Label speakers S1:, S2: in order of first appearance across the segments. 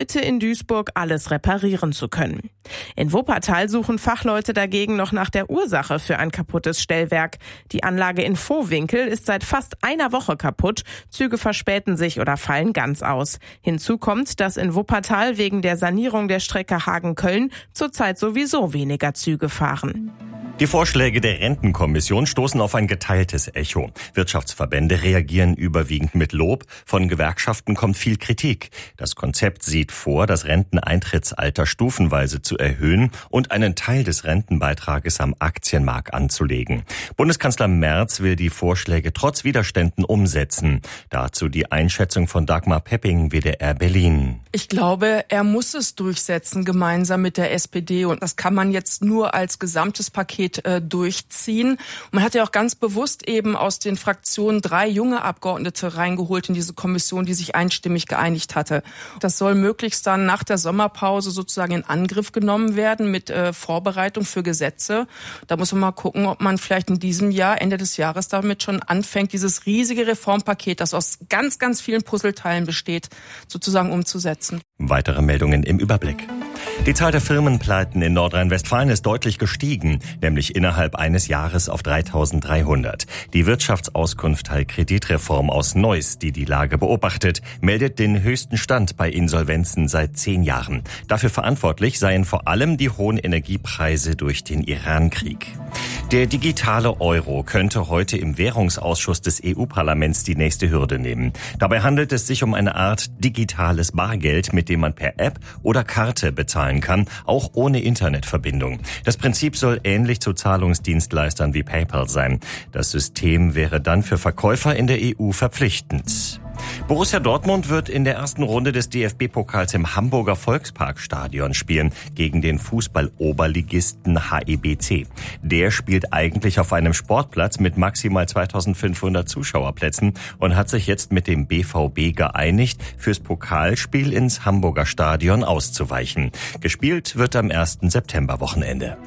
S1: heute in Duisburg alles reparieren zu können. In Wuppertal suchen Fachleute dagegen noch nach der Ursache für ein kaputtes Stellwerk. Die Anlage in Vohwinkel ist seit fast einer Woche kaputt. Züge verspäten sich oder fallen ganz aus. Hinzu kommt, dass in Wuppertal wegen der Sanierung der Strecke Hagen-Köln zurzeit sowieso weniger Züge fahren.
S2: Die Vorschläge der Rentenkommission stoßen auf ein geteiltes Echo. Wirtschaftsverbände reagieren überwiegend mit Lob. Von Gewerkschaften kommt viel Kritik. Das Konzept sieht vor, das Renteneintrittsalter stufenweise zu erhöhen und einen Teil des Rentenbeitrages am Aktienmarkt anzulegen. Bundeskanzler Merz will die Vorschläge trotz Widerständen umsetzen. Dazu die Einschätzung von Dagmar Pepping, WDR Berlin.
S3: Ich glaube, er muss es durchsetzen, gemeinsam mit der SPD. Und das kann man jetzt nur als gesamtes Paket durchziehen. Und man hat ja auch ganz bewusst eben aus den Fraktionen 3 junge Abgeordnete reingeholt in diese Kommission, die sich einstimmig geeinigt hatte. Das soll möglichst dann nach der Sommerpause sozusagen in Angriff genommen werden mit Vorbereitung für Gesetze. Da muss man mal gucken, ob man vielleicht in diesem Jahr, Ende des Jahres, damit schon anfängt, dieses riesige Reformpaket, das aus ganz, ganz vielen Puzzleteilen besteht, sozusagen umzusetzen.
S2: Weitere Meldungen im Überblick. Die Zahl der Firmenpleiten in Nordrhein-Westfalen ist deutlich gestiegen, nämlich innerhalb eines Jahres auf 3.300. Die Wirtschaftsauskunft Teil Kreditreform aus Neuss, die die Lage beobachtet, meldet den höchsten Stand bei Insolvenzen seit 10 Jahren. Dafür verantwortlich seien vor allem die hohen Energiepreise durch den Irankrieg. Der digitale Euro könnte heute im Währungsausschuss des EU-Parlaments die nächste Hürde nehmen. Dabei handelt es sich um eine Art digitales Bargeld, mit dem man per App oder Karte bezahlen kann, auch ohne Internetverbindung. Das Prinzip soll ähnlich zu Zahlungsdienstleistern wie PayPal sein. Das System wäre dann für Verkäufer in der EU verpflichtend. Borussia Dortmund wird in der ersten Runde des DFB-Pokals im Hamburger Volksparkstadion spielen gegen den Fußball-Oberligisten HEBC. Der spielt eigentlich auf einem Sportplatz mit maximal 2.500 Zuschauerplätzen und hat sich jetzt mit dem BVB geeinigt, fürs Pokalspiel ins Hamburger Stadion auszuweichen. Gespielt wird am 1. Septemberwochenende.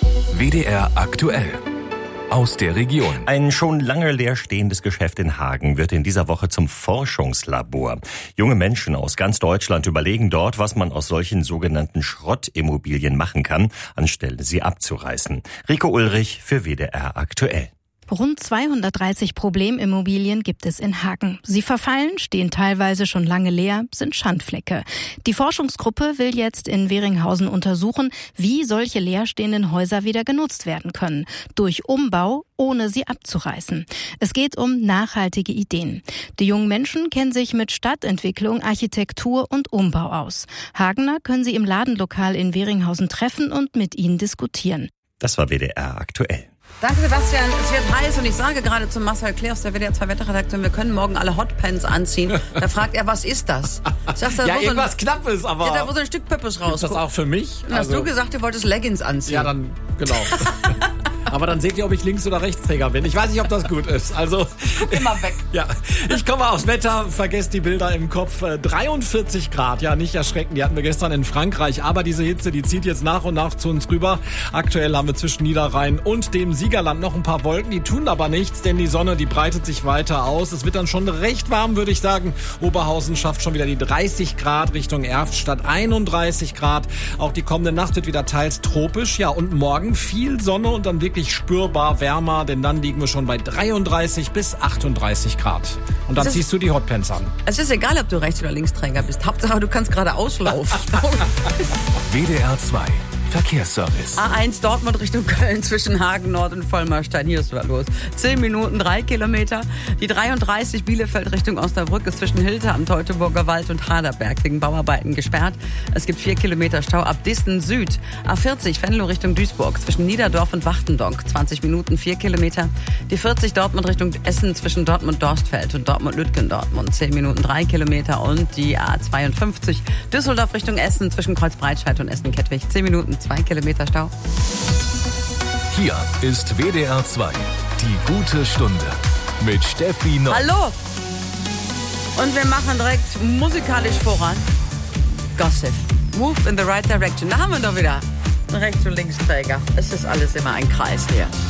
S4: WDR aktuell. Aus der Region.
S2: Ein schon lange leerstehendes Geschäft in Hagen wird in dieser Woche zum Forschungslabor. Junge Menschen aus ganz Deutschland überlegen dort, was man aus solchen sogenannten Schrottimmobilien machen kann, anstelle sie abzureißen. Rico Ulrich für WDR aktuell.
S5: Rund 230 Problemimmobilien gibt es in Hagen. Sie verfallen, stehen teilweise schon lange leer, sind Schandflecke. Die Forschungsgruppe will jetzt in Weringhausen untersuchen, wie solche leerstehenden Häuser wieder genutzt werden können. Durch Umbau, ohne sie abzureißen. Es geht um nachhaltige Ideen. Die jungen Menschen kennen sich mit Stadtentwicklung, Architektur und Umbau aus. Hagener können sie im Ladenlokal in Weringhausen treffen und mit ihnen diskutieren.
S2: Das war WDR aktuell.
S6: Danke, Sebastian. Es wird heiß und ich sage gerade zu Marcel Kleos, der WDR 2 Wetterredakteur, wir können morgen alle Hotpants anziehen. Da fragt er, was ist das? Sagst, da
S7: ja, irgendwas Knappes, aber...
S6: Ja, da wo so ein Stück Pöppes rauskommt.
S7: Ist das auch für mich?
S6: Und hast du gesagt, du wolltest Leggings anziehen?
S7: Ja, dann, genau. Aber dann seht ihr, ob ich Links- oder Rechtsträger bin. Ich weiß nicht, ob das gut ist. Also
S6: immer weg.
S7: Ja, ich komme aufs Wetter, vergesst die Bilder im Kopf. 43 Grad, ja, nicht erschrecken. Die hatten wir gestern in Frankreich. Aber diese Hitze, die zieht jetzt nach und nach zu uns rüber. Aktuell haben wir zwischen Niederrhein und dem Siegerland noch ein paar Wolken. Die tun aber nichts, denn die Sonne, die breitet sich weiter aus. Es wird dann schon recht warm, würde ich sagen. Oberhausen schafft schon wieder die 30 Grad Richtung Erftstadt, 31 Grad. Auch die kommende Nacht wird wieder teils tropisch. Ja, und morgen viel Sonne und dann wirklich spürbar wärmer, denn dann liegen wir schon bei 33 bis 38 Grad. Und dann ziehst du die Hotpants an.
S6: Es ist egal, ob du Rechts- oder Linksträger bist. Hauptsache, du kannst gerade auslaufen.
S4: WDR 2 Verkehrsservice.
S6: A1 Dortmund Richtung Köln zwischen Hagen Nord und Vollmarstein. Hier ist was los. 10 Minuten, 3 Kilometer. Die 33 Bielefeld Richtung Osnabrück ist zwischen Hilter am Teutoburger Wald und Haderberg wegen Bauarbeiten gesperrt. Es gibt 4 Kilometer Stau ab Dissen Süd. A40 Venlo Richtung Duisburg zwischen Niederdorf und Wachtendonk. 20 Minuten, 4 Kilometer. Die 40 Dortmund Richtung Essen zwischen Dortmund-Dorstfeld und Dortmund-Lütgendortmund. 10 Minuten, 3 Kilometer. Und die A52 Düsseldorf Richtung Essen zwischen Kreuzbreitscheid und Essen-Kettwig. 10 Minuten, 2 Kilometer Stau.
S4: Hier ist WDR 2, die gute Stunde mit Steffi Nock.
S6: Hallo! Und wir machen direkt musikalisch voran. Gossip. Move in the right direction. Da haben wir doch wieder einen Rechts- und Linksträger. Es ist alles immer ein Kreis hier.